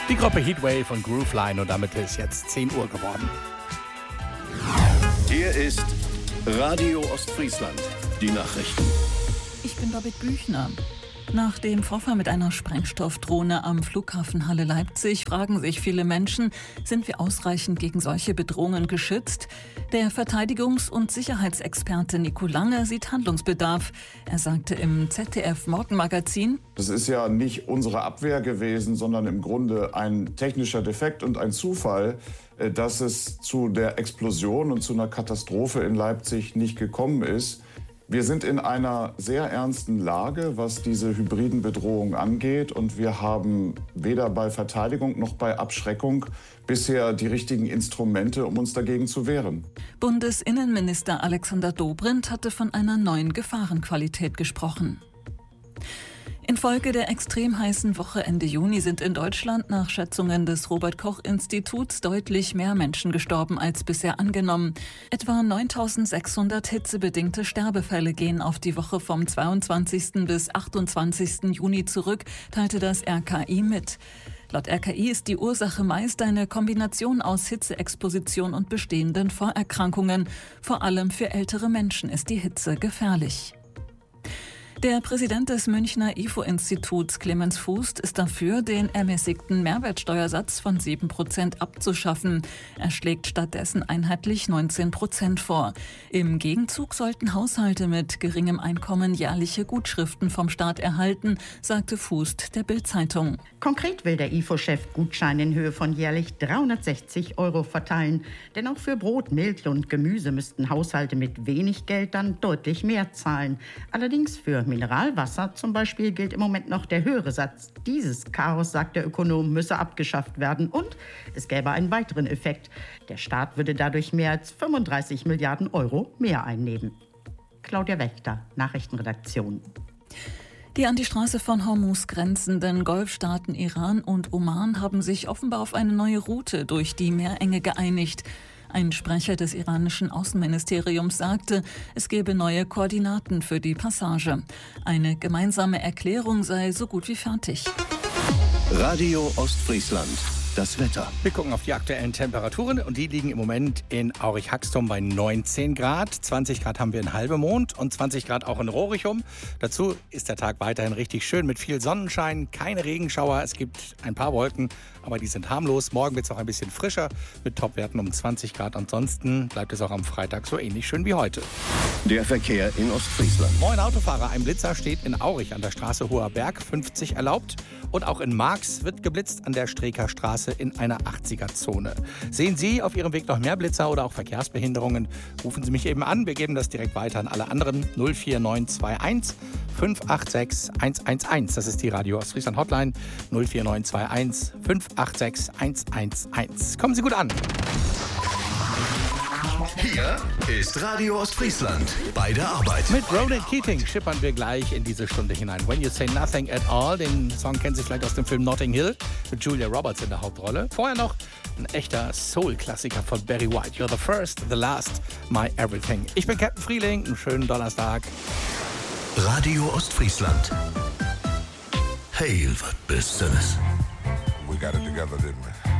Die Gruppe Heatwave von Grooveline und damit ist jetzt 10 Uhr geworden. Hier ist Radio Ostfriesland, die Nachrichten. Ich bin David Büchner. Nach dem Vorfall mit einer Sprengstoffdrohne am Flughafen Halle-Leipzig fragen sich viele Menschen, sind wir ausreichend gegen solche Bedrohungen geschützt? Der Verteidigungs- und Sicherheitsexperte Nico Lange sieht Handlungsbedarf. Er sagte im ZDF-Morgenmagazin: Das ist ja nicht unsere Abwehr gewesen, sondern im Grunde ein technischer Defekt und ein Zufall, dass es zu der Explosion und zu einer Katastrophe in Leipzig nicht gekommen ist. Wir sind in einer sehr ernsten Lage, was diese hybriden Bedrohungen angeht. Und wir haben weder bei Verteidigung noch bei Abschreckung bisher die richtigen Instrumente, um uns dagegen zu wehren. Bundesinnenminister Alexander Dobrindt hatte von einer neuen Gefahrenqualität gesprochen. Infolge der extrem heißen Woche Ende Juni sind in Deutschland nach Schätzungen des Robert-Koch-Instituts deutlich mehr Menschen gestorben als bisher angenommen. Etwa 9.600 hitzebedingte Sterbefälle gehen auf die Woche vom 22. bis 28. Juni zurück, teilte das RKI mit. Laut RKI ist die Ursache meist eine Kombination aus Hitzeexposition und bestehenden Vorerkrankungen. Vor allem für ältere Menschen ist die Hitze gefährlich. Der Präsident des Münchner IFO-Instituts, Clemens Fußt, ist dafür, den ermäßigten Mehrwertsteuersatz von 7% abzuschaffen. Er schlägt stattdessen einheitlich 19% vor. Im Gegenzug sollten Haushalte mit geringem Einkommen jährliche Gutschriften vom Staat erhalten, sagte Fußt der Bild-Zeitung. Konkret will der IFO-Chef Gutscheine in Höhe von jährlich 360 € verteilen. Denn auch für Brot, Milch und Gemüse müssten Haushalte mit wenig Geld dann deutlich mehr zahlen. Allerdings für Mineralwasser zum Beispiel gilt im Moment noch der höhere Satz. Dieses Chaos, sagt der Ökonom, müsse abgeschafft werden. Und es gäbe einen weiteren Effekt. Der Staat würde dadurch mehr als 35 Milliarden € mehr einnehmen. Claudia Wächter, Nachrichtenredaktion. Die an die Straße von Hormuz grenzenden Golfstaaten Iran und Oman haben sich offenbar auf eine neue Route durch die Meerenge geeinigt. Ein Sprecher des iranischen Außenministeriums sagte, es gebe neue Koordinaten für die Passage. Eine gemeinsame Erklärung sei so gut wie fertig. Radio Ostfriesland, das Wetter. Wir gucken auf die aktuellen Temperaturen und die liegen im Moment in Aurich-Haxtum bei 19 Grad. 20 Grad haben wir in Halbemond und 20 Grad auch in Rohrichum. Dazu ist der Tag weiterhin richtig schön mit viel Sonnenschein, keine Regenschauer. Es gibt ein paar Wolken, aber die sind harmlos. Morgen wird es auch ein bisschen frischer mit Topwerten um 20 Grad. Ansonsten bleibt es auch am Freitag so ähnlich schön wie heute. Der Verkehr in Ostfriesland. Moin Autofahrer, ein Blitzer steht in Aurich an der Straße Hoher Berg, 50 erlaubt. Und auch in Marx wird geblitzt an der Streeker Straße in einer 80er-Zone. Sehen Sie auf Ihrem Weg noch mehr Blitzer oder auch Verkehrsbehinderungen? Rufen Sie mich eben an. Wir geben das direkt weiter an alle anderen. 04921 586 111. Das ist die Radio Ostfriesland Hotline. 04921 586 111. Kommen Sie gut an. Hier ist Radio Ostfriesland bei der Arbeit. Mit Ronan Keating schippern wir gleich in diese Stunde hinein. When You Say Nothing at All, den Song kennen Sie vielleicht aus dem Film Notting Hill mit Julia Roberts in der Hauptrolle. Vorher noch ein echter Soul-Klassiker von Barry White. You're the first, the last, my everything. Ich bin Captain Frieling, einen schönen Donnerstag. Radio Ostfriesland. Hey, was bist du das? We got it together, didn't we?